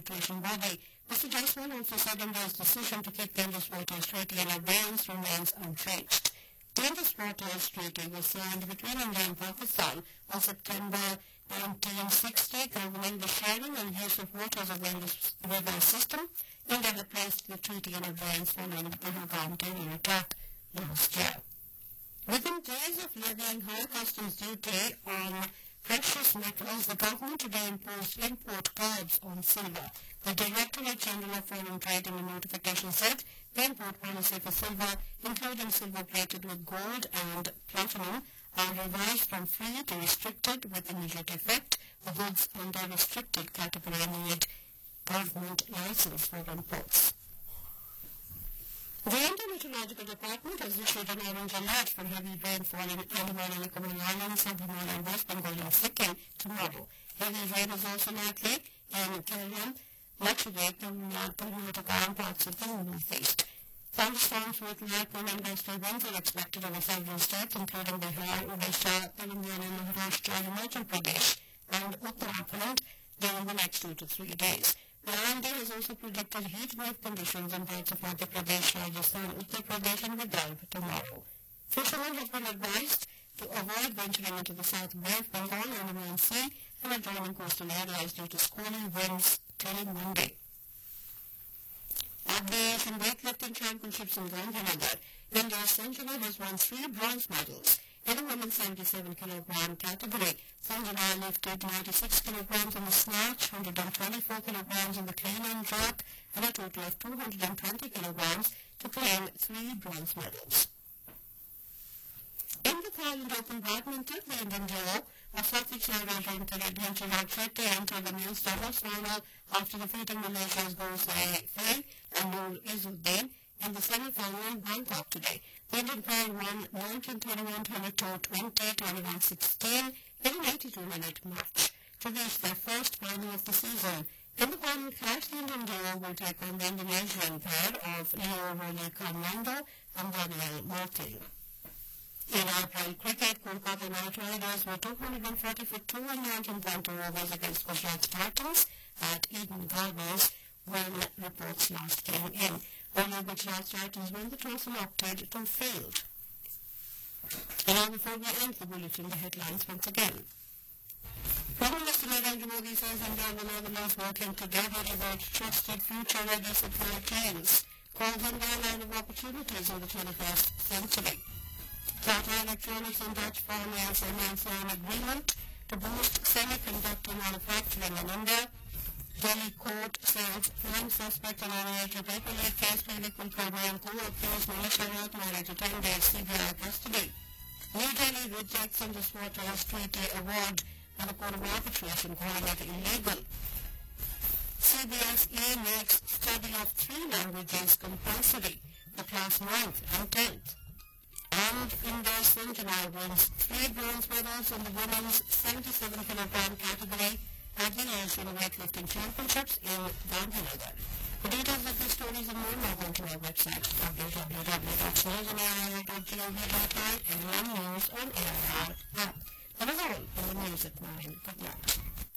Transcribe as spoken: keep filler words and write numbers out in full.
arbitration body. Mister Jaiswal also said India's decision to keep the Indus Waters Treaty in abeyance remains unchanged. The Indus Waters Treaty was signed between India and Pakistan on September nineteen sixty, governing the sharing and use of waters of the Indus River system. India had placed the treaty in abeyance following the Pahalgam terror attack last year. Within days of levying higher customs duty on precious metals, the government today imposed import curbs on silver. The Directorate General of Foreign Trade in a notification said the import policy for silver, including silver plated with gold and platinum, are revised from free to restricted with immediate effect. The goods under restricted category need government license for imports. The Indian Meteorological Department has issued an orange alert for heavy rainfall in Andaman and Nicobar Islands, Sub-Himalayan, West Bengal and Sikkim tomorrow. Heavy rain is also likely in Kerala, Lakshadweep and Karnataka and parts of the northeast. Thunderstorms with lightning and gusty winds are expected over several states, including Bihar, Odisha, Telangana, Maharashtra, Himachal Pradesh and Uttarakhand during the next two to three days. The I M D has also predicted heat wave conditions in parts of Madhya Pradesh, Rajasthan, Uttar Pradesh and Vidarbha tomorrow. Fishermen have been advised to avoid venturing into the South Bay of Bengal, Andaman Sea and adjoining coastal areas due to squally winds till Monday. At the Asian Weightlifting Championships in Gandhinagar, India's Sanjana has won three bronze medals. In the women's seventy-seven kilogram category, Sanjana lifted ninety-six kilograms in the snatch, one hundred twenty-four kilograms in the clean and jerk, and a total of two hundred twenty kilograms to claim three bronze medals. In the Thailand Open Badminton, the Indian duo of Sathik Sairaj and Canadian Chirag Shetty entered the men's doubles final after defeating Malaysia's Gosai Faye and Noor Izzuddin in the semi-final in Bangkok today. The Indian pair won nineteen twenty-one, twenty-two twenty, twenty-one sixteen in an eighty-two minute match to reach their first final of the season. In the final clash, the Indian duo will take on the Indonesian pair of Leo Rolikamando and Daniel Martin. In I P L cricket, Kolkata Knight Riders were two hundred forty for two and nineteen point two overs against Gujarat Titans at Eden Gardens when reports last came in. Earlier, Gujarat Titans won the toss and opted to field. And now before we end the bulletin, the headlines once again. Prime Minister Narendra Modi says India and the Netherlands working together to build trusted future-ready supply chains. Calls India a land of opportunities in the twenty-first century. Tata Electronics and Dutch firm A S M L sign agreement to boost semiconductor manufacturing in India. Delhi court says prime suspect in N I H paper leak case Pelican program co-appeals Malaysia Ratnari to ten days C B I custody. New Delhi rejects Indus Waters Treaty award by the Court of Arbitration, calling it illegal. C B S E makes study of three languages compulsory for class ninth and tenth. And India's Sanjana wins three bronze medals in the women's seventy-seven kilogram category at the Asian Weightlifting Championships in Gandhinagar. The details of these stories and more log on to our website w w w dot news on air dot gov dot in and News on A I R app. That is all in the news at nine. Good night.